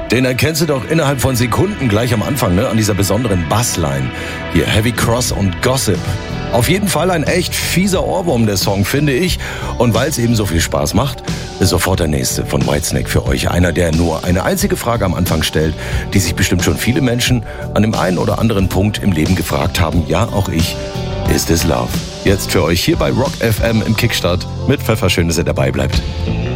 Den erkennst du doch innerhalb von Sekunden gleich am Anfang, ne? An dieser besonderen Bassline. Hier Heavy Cross und Gossip. Auf jeden Fall ein echt fieser Ohrwurm, der Song, finde ich. Und weil es eben so viel Spaß macht, ist sofort der nächste von Whitesnake für euch. Einer, der nur eine einzige Frage am Anfang stellt, die sich bestimmt schon viele Menschen an dem einen oder anderen Punkt im Leben gefragt haben. Ja, auch ich. Is this love? Jetzt für euch hier bei Rock FM im Kickstart mit Pfeffer. Schön, dass ihr dabei bleibt.